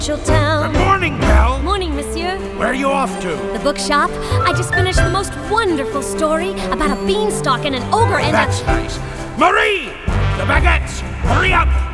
Town. Good morning, Belle. Morning, monsieur. Where are you off to? The bookshop. I just finished the most wonderful story about a beanstalk and an ogre and That's nice. Marie! The baguettes! Hurry up!